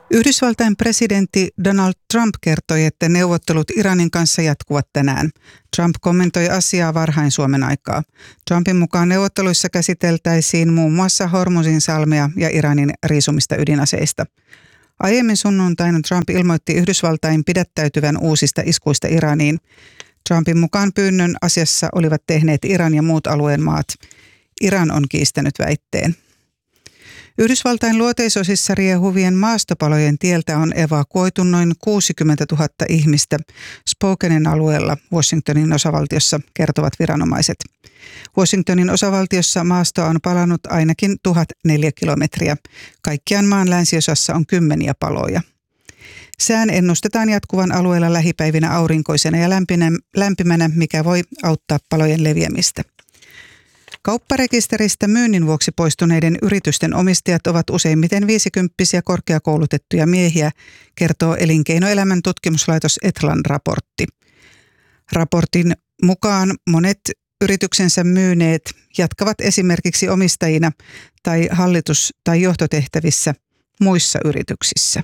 Yhdysvaltain presidentti Donald Trump kertoi, että neuvottelut Iranin kanssa jatkuvat tänään. Trump kommentoi asiaa varhain Suomen aikaa. Trumpin mukaan neuvotteluissa käsiteltäisiin muun muassa Hormuzin salmea ja Iranin riisumista ydinaseista. Aiemmin sunnuntaina Trump ilmoitti Yhdysvaltain pidättäytyvän uusista iskuista Iraniin. Trumpin mukaan pyynnön asiassa olivat tehneet Iran ja muut alueen maat. Iran on kiistänyt väitteen. Yhdysvaltain luoteisosissa riehuvien maastopalojen tieltä on evakuoitu noin 60 000 ihmistä Spokenin alueella Washingtonin osavaltiossa, kertovat viranomaiset. Washingtonin osavaltiossa maastoa on palannut ainakin 1004 kilometriä. Kaikkiaan maan länsiosassa on kymmeniä paloja. Sään ennustetaan jatkuvan alueella lähipäivinä aurinkoisena ja lämpimänä, mikä voi auttaa palojen leviämistä. Kaupparekisteristä myynnin vuoksi poistuneiden yritysten omistajat ovat useimmiten 50-vuotiaita korkeakoulutettuja miehiä, kertoo Elinkeinoelämän tutkimuslaitos Etlan raportti. Raportin mukaan monet yrityksensä myyneet jatkavat esimerkiksi omistajina tai hallitus- tai johtotehtävissä muissa yrityksissä.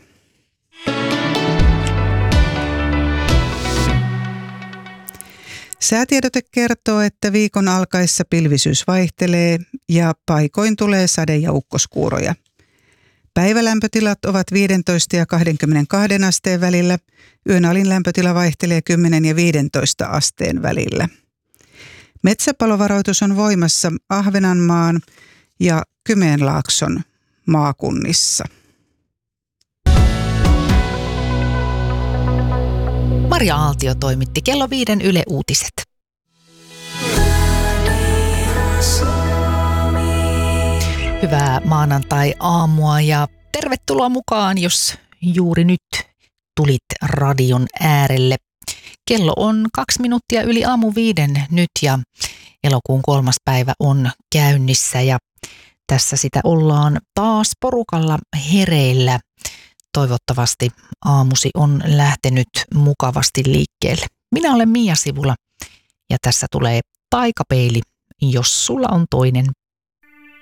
Säätiedote kertoo, että viikon alkaessa pilvisyys vaihtelee ja paikoin tulee sade- ja ukkoskuuroja. Päivälämpötilat ovat 15 ja 22 asteen välillä. Yön alin lämpötila vaihtelee 10 ja 15 asteen välillä. Metsäpalovaroitus on voimassa Ahvenanmaan ja Kymenlaakson maakunnissa. Maria Aaltio toimitti kello 5 Yle Uutiset. Hyvää maanantai-aamua ja tervetuloa mukaan, jos juuri nyt tulit radion äärelle. Kello on 2 minuuttia yli aamu 5 nyt ja elokuun 3. päivä on käynnissä ja tässä sitä ollaan taas porukalla hereillä. Toivottavasti aamusi on lähtenyt mukavasti liikkeelle. Minä olen Mia Sivula ja tässä tulee taikapeili, jos sulla on toinen